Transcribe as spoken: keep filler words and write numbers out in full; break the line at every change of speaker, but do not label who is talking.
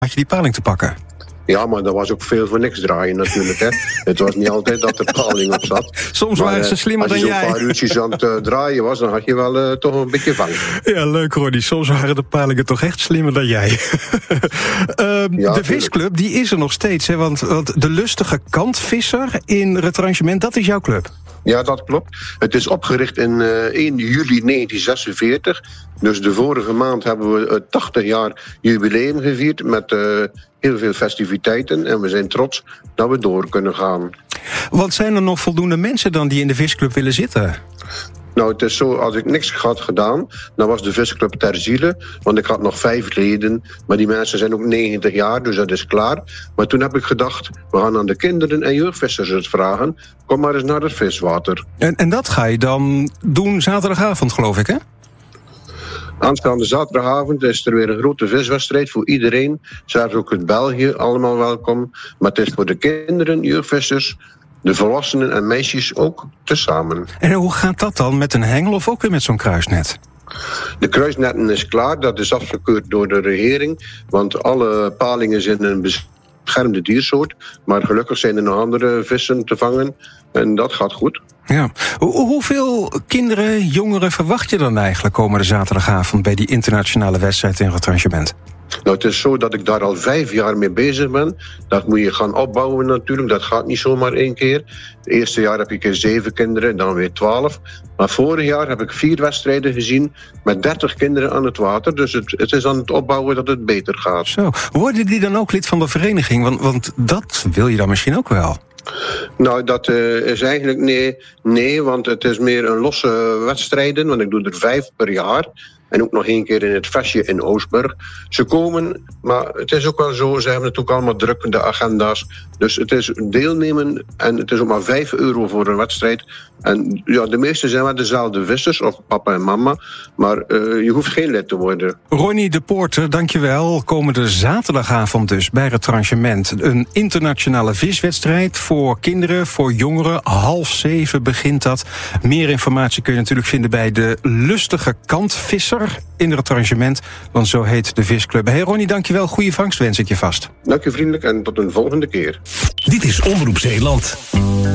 had je die paling te pakken.
Ja, maar dat was ook veel voor niks draaien natuurlijk. Hè. Het was niet altijd dat er paling op zat.
Soms
maar,
waren ze slimmer dan jij.
Als je zo'n paar uurtjes aan het uh, draaien was, dan had je wel uh, toch een beetje vang.
Ja, leuk Ronnie. Soms waren de palingen toch echt slimmer dan jij. uh, ja, de visclub, die is er nog steeds. Hè? Want, want de lustige kantvisser in Retranchement, dat is jouw club.
Ja, dat klopt. Het is opgericht in uh, één juli negentien zesenveertig. Dus de vorige maand hebben we uh, tachtig jaar jubileum gevierd met uh, heel veel festiviteiten. En we zijn trots dat we door kunnen gaan.
Want zijn er nog voldoende mensen dan die in de visclub willen zitten?
Nou, het is zo, als ik niks had gedaan, dan was de visclub ter ziele. Want ik had nog vijf leden, maar die mensen zijn ook negentig jaar, dus dat is klaar. Maar toen heb ik gedacht, we gaan aan de kinderen en jeugdvissers het vragen. Kom maar eens naar het viswater.
En, en dat ga je dan doen zaterdagavond, geloof ik, hè?
Aanstaande zaterdagavond is er weer een grote viswedstrijd voor iedereen. Zelfs ook uit België, allemaal welkom. Maar het is voor de kinderen, jeugdvissers, de volwassenen en meisjes ook tezamen.
En hoe gaat dat dan? Met een hengel of ook weer met zo'n kruisnet?
De kruisnetten is klaar, dat is afgekeurd door de regering. Want alle palingen zijn een beschermde diersoort. Maar gelukkig zijn er nog andere vissen te vangen. En dat gaat goed.
Ja. Hoe, hoeveel kinderen, jongeren verwacht je dan eigenlijk komende zaterdagavond bij die internationale wedstrijd in Retranchement?
Nou, het is zo dat ik daar al vijf jaar mee bezig ben. Dat moet je gaan opbouwen natuurlijk. Dat gaat niet zomaar één keer. Het eerste jaar heb ik er zeven kinderen, dan weer twaalf. Maar vorig jaar heb ik vier wedstrijden gezien met dertig kinderen aan het water. Dus het, het is aan het opbouwen dat het beter gaat.
Zo. Worden die dan ook lid van de vereniging? Want, want dat wil je dan misschien ook wel.
Nou, dat uh, is eigenlijk nee, nee, want het is meer een losse wedstrijden. Want ik doe er vijf per jaar. En ook nog één keer in het Vestje in Oostburg. Ze komen, maar het is ook wel zo, ze hebben het ook allemaal druk, de agenda's. Dus het is deelnemen en het is ook maar vijf euro voor een wedstrijd. En ja, de meeste zijn wel dezelfde vissers, of papa en mama. Maar uh, je hoeft geen lid te worden.
Ronnie de Poorter, dankjewel. Komende zaterdagavond dus bij Retranchement. Een internationale viswedstrijd voor kinderen, voor jongeren. Half zeven begint dat. Meer informatie kun je natuurlijk vinden bij de lustige kantvisser in Retranchement, want zo heet de visclub. Hey Ronnie, dankjewel. Goeie vangst wens ik je vast.
Dank je vriendelijk en tot een volgende keer.
Dit is Omroep Zeeland.